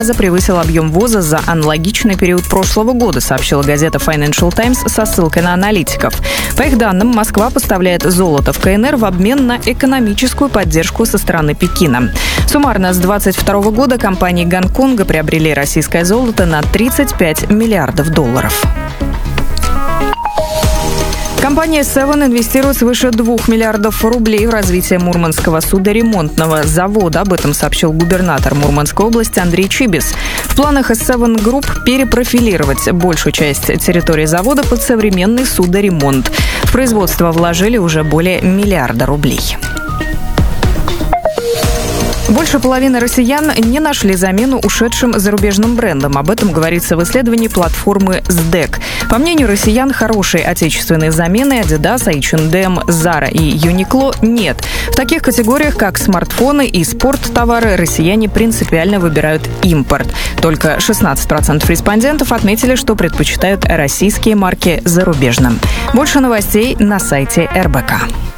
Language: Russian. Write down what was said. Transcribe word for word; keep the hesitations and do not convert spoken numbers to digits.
превысил объем ввоза за аналогичный период прошлого года, сообщила газета Financial Times со ссылкой на аналитиков. По их данным, Москва поставляет золото в КНР в обмен на экономическую поддержку со стороны Пекина. Суммарно с двадцать второго года компании Гонконга приобрели российское золото на тридцать пять миллиардов долларов. Компания Seven инвестирует свыше двух миллиардов рублей в развитие Мурманского судоремонтного завода. Об этом сообщил губернатор Мурманской области Андрей Чибис. В планах Seven Group перепрофилировать большую часть территории завода под современный судоремонт. В производство вложили уже более миллиарда рублей. Больше половины россиян не нашли замену ушедшим зарубежным брендам. Об этом говорится в исследовании платформы сдэк. По мнению россиян, хорошей отечественной замены Adidas, эйч энд эм, Zara и Uniqlo нет. В таких категориях, как смартфоны и спорттовары, россияне принципиально выбирают импорт. Только шестнадцать процентов респондентов отметили, что предпочитают российские марки зарубежным. Больше новостей на сайте эр бэ ка.